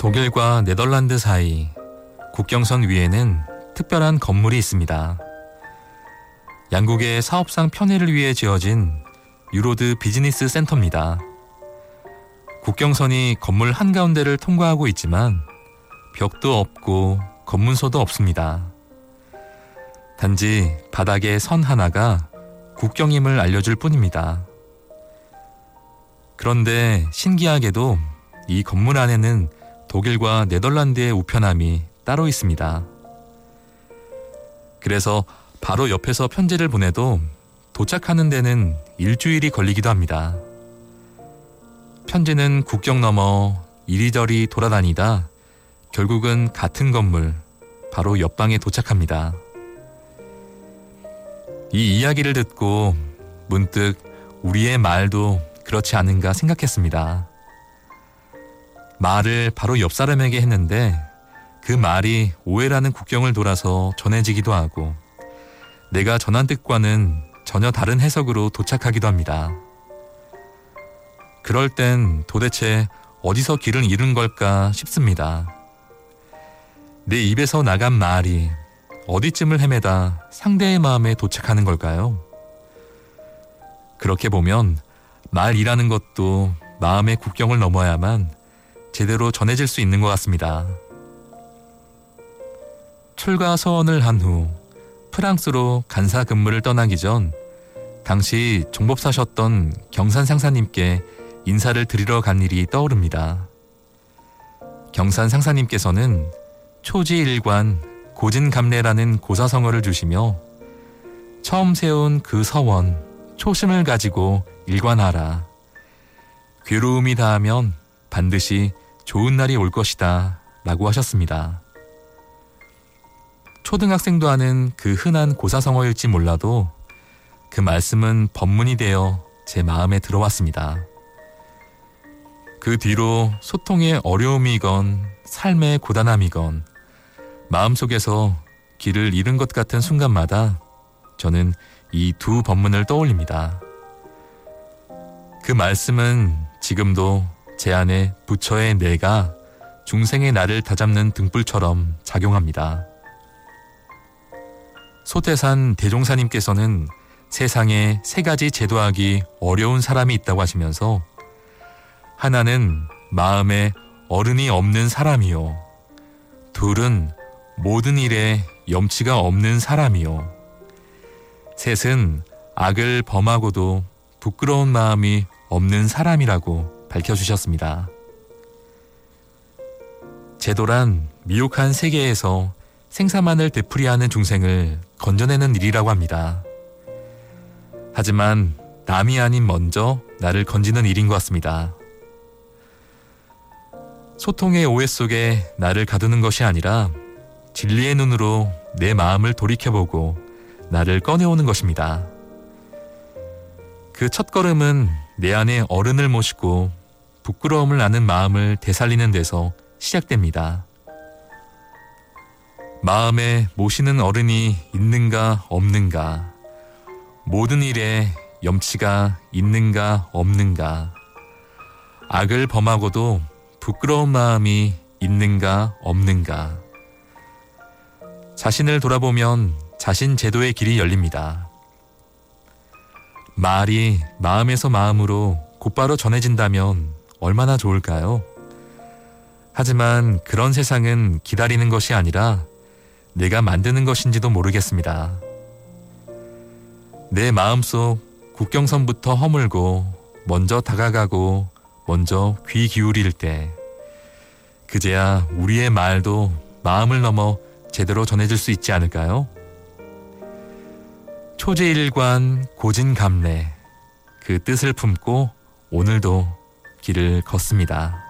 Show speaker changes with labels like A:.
A: 독일과 네덜란드 사이 국경선 위에는 특별한 건물이 있습니다. 양국의 사업상 편의를 위해 지어진 유로드 비즈니스 센터입니다. 국경선이 건물 한가운데를 통과하고 있지만 벽도 없고 검문소도 없습니다. 단지 바닥에 선 하나가 국경임을 알려줄 뿐입니다. 그런데 신기하게도 이 건물 안에는 독일과 네덜란드의 우편함이 따로 있습니다. 그래서 바로 옆에서 편지를 보내도 도착하는 데는 일주일이 걸리기도 합니다. 편지는 국경 너머 이리저리 돌아다니다 결국은 같은 건물, 바로 옆방에 도착합니다. 이 이야기를 듣고 문득 우리의 말도 그렇지 않은가 생각했습니다. 말을 바로 옆 사람에게 했는데 그 말이 오해라는 국경을 돌아서 전해지기도 하고 내가 전한 뜻과는 전혀 다른 해석으로 도착하기도 합니다. 그럴 땐 도대체 어디서 길을 잃은 걸까 싶습니다. 내 입에서 나간 말이 어디쯤을 헤매다 상대의 마음에 도착하는 걸까요? 그렇게 보면 말이라는 것도 마음의 국경을 넘어야만 제대로 전해질 수 있는 것 같습니다. 출가 서원을 한 후 프랑스로 간사 근무를 떠나기 전 당시 종법사셨던 경산 상사님께 인사를 드리러 간 일이 떠오릅니다. 경산 상사님께서는 초지일관 고진감래라는 고사성어를 주시며 처음 세운 그 서원, 초심을 가지고 일관하라. 괴로움이 닿으면 반드시 좋은 날이 올 것이다 라고 하셨습니다. 초등학생도 아는 그 흔한 고사성어일지 몰라도 그 말씀은 법문이 되어 제 마음에 들어왔습니다. 그 뒤로 소통의 어려움이건 삶의 고단함이건 마음속에서 길을 잃은 것 같은 순간마다 저는 이 두 법문을 떠올립니다. 그 말씀은 지금도 제 안에 부처의 내가 중생의 나를 다잡는 등불처럼 작용합니다. 소태산 대종사님께서는 세상에 세 가지 제도하기 어려운 사람이 있다고 하시면서 하나는 마음에 어른이 없는 사람이요. 둘은 모든 일에 염치가 없는 사람이요. 셋은 악을 범하고도 부끄러운 마음이 없는 사람이라고 밝혀주셨습니다. 제도란 미혹한 세계에서 생사만을 되풀이하는 중생을 건져내는 일이라고 합니다. 하지만 남이 아닌 먼저 나를 건지는 일인 것 같습니다. 소통의 오해 속에 나를 가두는 것이 아니라 진리의 눈으로 내 마음을 돌이켜보고 나를 꺼내오는 것입니다. 그 첫걸음은 내 안에 어른을 모시고 부끄러움을 아는 마음을 되살리는 데서 시작됩니다. 마음에 모시는 어른이 있는가 없는가, 모든 일에 염치가 있는가 없는가, 악을 범하고도 부끄러운 마음이 있는가 없는가. 자신을 돌아보면 자신 제도의 길이 열립니다. 말이 마음에서 마음으로 곧바로 전해진다면 얼마나 좋을까요? 하지만 그런 세상은 기다리는 것이 아니라 내가 만드는 것인지도 모르겠습니다. 내 마음속 국경선부터 허물고 먼저 다가가고 먼저 귀 기울일 때 그제야 우리의 말도 마음을 넘어 제대로 전해질 수 있지 않을까요? 초지일관 고진감래, 그 뜻을 품고 오늘도 길을 걷습니다.